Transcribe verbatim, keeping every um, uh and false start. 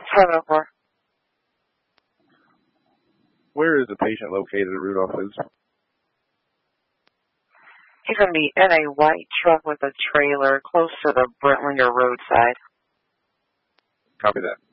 seven oh four. Where is the patient located at Rudolph Foods? He's going to be in a white truck with a trailer close to the Brentlinger roadside. Copy that.